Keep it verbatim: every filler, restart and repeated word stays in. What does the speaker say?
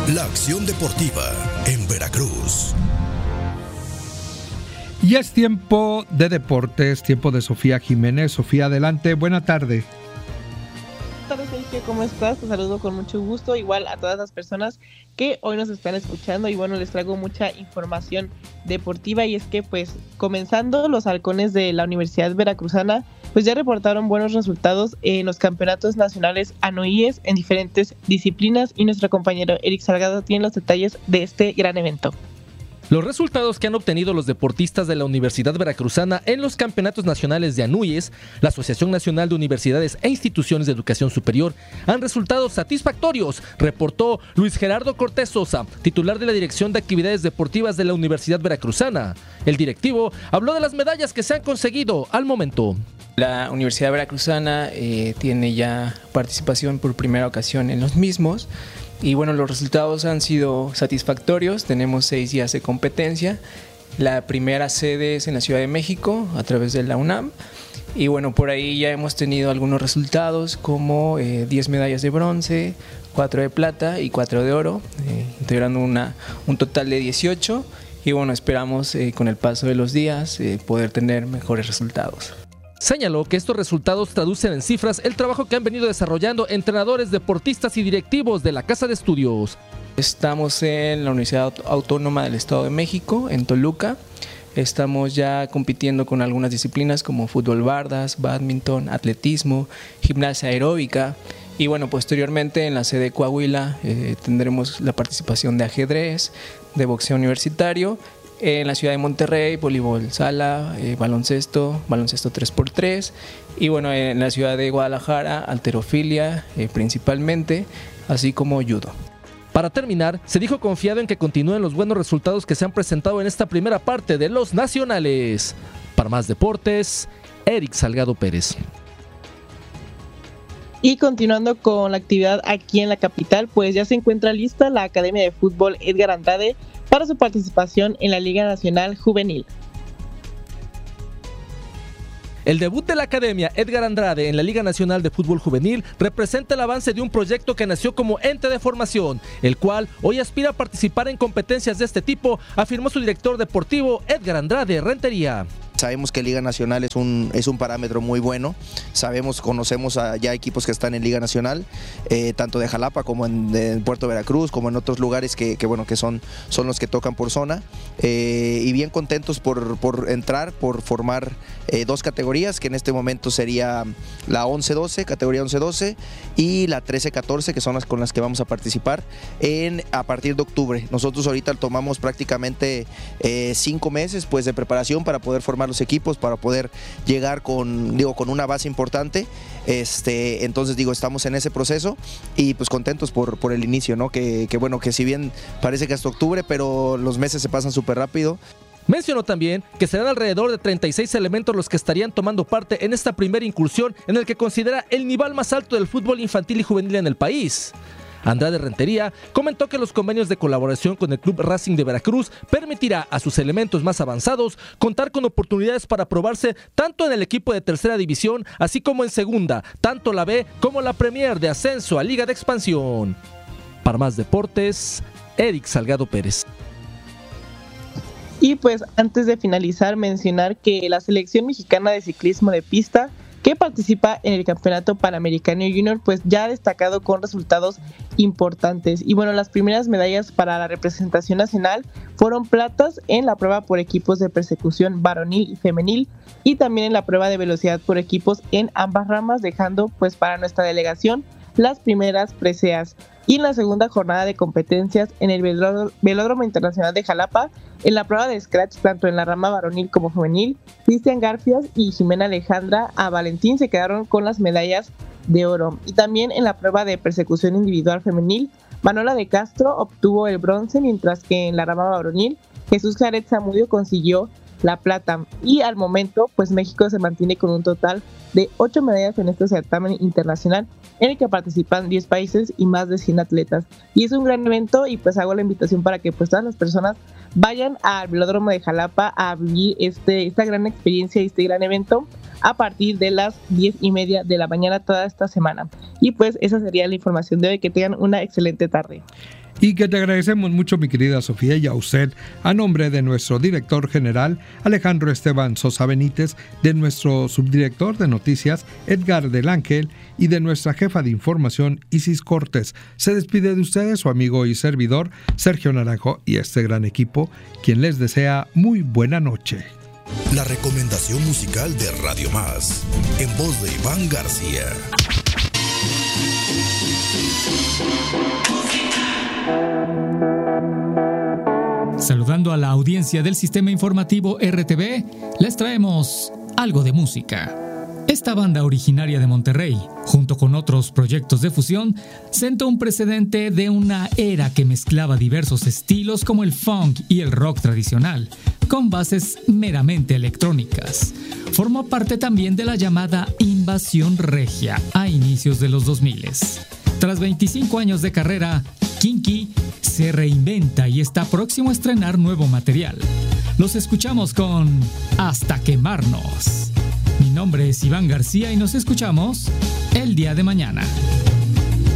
La acción deportiva en Veracruz. Y es tiempo de deportes, tiempo de Sofía Jiménez. Sofía, adelante, buena tarde. Buenas tardes, Sergio, ¿cómo estás? Te saludo con mucho gusto, igual a todas las personas que hoy nos están escuchando, y bueno, les traigo mucha información deportiva, y es que pues comenzando, los halcones de la Universidad Veracruzana pues ya reportaron buenos resultados en los campeonatos nacionales anuíes en diferentes disciplinas, y nuestro compañero Eric Salgado tiene los detalles de este gran evento. Los resultados que han obtenido los deportistas de la Universidad Veracruzana en los campeonatos nacionales de Anuyes, la Asociación Nacional de Universidades e Instituciones de Educación Superior, han resultado satisfactorios, reportó Luis Gerardo Cortés Sosa, titular de la Dirección de Actividades Deportivas de la Universidad Veracruzana. El directivo habló de las medallas que se han conseguido al momento. La Universidad Veracruzana eh, tiene ya participación por primera ocasión en los mismos. Y bueno, los resultados han sido satisfactorios. Tenemos seis días de competencia. La primera sede es en la Ciudad de México a través de la UNAM. Y bueno, por ahí ya hemos tenido algunos resultados como eh, diez medallas de bronce, cuatro de plata y cuatro de oro, eh, integrando una, un total de dieciocho. Y bueno, esperamos eh, con el paso de los días eh, poder tener mejores resultados. Señaló que estos resultados traducen en cifras el trabajo que han venido desarrollando entrenadores, deportistas y directivos de la Casa de Estudios. Estamos en la Universidad Autónoma del Estado de México, en Toluca. Estamos ya compitiendo con algunas disciplinas como fútbol bardas, bádminton, atletismo, gimnasia aeróbica. Y bueno, posteriormente en la sede Coahuila eh, tendremos la participación de ajedrez, de boxeo universitario. En la ciudad de Monterrey, voleibol sala, eh, baloncesto, baloncesto tres por tres. Y bueno, en la ciudad de Guadalajara, halterofilia eh, principalmente, así como judo. Para terminar, se dijo confiado en que continúen los buenos resultados que se han presentado en esta primera parte de los nacionales. Para más deportes, Eric Salgado Pérez. Y continuando con la actividad aquí en la capital, pues ya se encuentra lista la Academia de Fútbol Edgar Andrade para su participación en la Liga Nacional Juvenil. El debut de la Academia Edgar Andrade en la Liga Nacional de Fútbol Juvenil representa el avance de un proyecto que nació como ente de formación, el cual hoy aspira a participar en competencias de este tipo, afirmó su director deportivo Edgar Andrade Rentería. Sabemos que Liga Nacional es un, es un parámetro muy bueno, sabemos, conocemos a ya equipos que están en Liga Nacional, eh, tanto de Jalapa como en, de, en Puerto Veracruz, como en otros lugares que, que, bueno, que son, son los que tocan por zona, eh, y bien contentos por, por entrar, por formar eh, dos categorías, que en este momento sería la once doce, categoría once doce, y la trece catorce, que son las con las que vamos a participar en, a partir de octubre. Nosotros ahorita tomamos prácticamente eh, cinco meses pues, de preparación para poder formar los equipos, para poder llegar con, digo, con una base importante. Este, entonces digo, estamos en ese proceso y pues contentos por, por el inicio, ¿no? Que, que bueno, que si bien parece que hasta octubre, pero los meses se pasan súper rápido. Mencionó también que serán alrededor de treinta y seis elementos los que estarían tomando parte en esta primera incursión en el que considera el nivel más alto del fútbol infantil y juvenil en el país. Andrade Rentería comentó que los convenios de colaboración con el Club Racing de Veracruz permitirá a sus elementos más avanzados contar con oportunidades para probarse tanto en el equipo de tercera división, así como en segunda, tanto la B como la Premier de ascenso a Liga de Expansión. Para más deportes, Eric Salgado Pérez. Y pues antes de finalizar, mencionar que la selección mexicana de ciclismo de pista que participa en el Campeonato Panamericano Junior, pues ya ha destacado con resultados importantes. Y bueno, las primeras medallas para la representación nacional fueron platas en la prueba por equipos de persecución varonil y femenil, y también en la prueba de velocidad por equipos en ambas ramas, dejando pues para nuestra delegación las primeras preseas. Y en la segunda jornada de competencias en el Velódromo Internacional de Jalapa, en la prueba de scratch tanto en la rama varonil como femenil, Cristian Garfias y Jimena Alejandra a Valentín se quedaron con las medallas de oro. Y también en la prueba de persecución individual femenil, Manuela de Castro obtuvo el bronce, mientras que en la rama varonil, Jesús Claret Zamudio consiguió la plata. Y al momento, pues México se mantiene con un total de ocho medallas en este certamen internacional, en el que participan diez países y más de cien atletas. Y es un gran evento, y pues hago la invitación para que pues todas las personas vayan al Velódromo de Jalapa a vivir este, esta gran experiencia y este gran evento a partir de las diez y media de la mañana toda esta semana. Y pues esa sería la información de hoy. Que tengan una excelente tarde. y que te agradecemos mucho, mi querida Sofía, y a usted, a nombre de nuestro director general, Alejandro Esteban Sosa Benítez, de nuestro subdirector de noticias, Edgar del Ángel, y de nuestra jefa de información, Isis Cortés. Se despide de ustedes su amigo y servidor, Sergio Naranjo, y este gran equipo, quien les desea muy buena noche. La recomendación musical de Radio Más, en voz de Iván García. Saludando a la audiencia del sistema informativo R T V, les traemos algo de música. Esta banda originaria de Monterrey, junto con otros proyectos de fusión, sentó un precedente de una era que mezclaba diversos estilos como el funk y el rock tradicional, con bases meramente electrónicas. Formó parte también de la llamada invasión regia a inicios de los dos mil. Tras veinticinco años de carrera, Kinky se reinventa y está próximo a estrenar nuevo material. Los escuchamos con Hasta Quemarnos. Mi nombre es Iván García y nos escuchamos el día de mañana.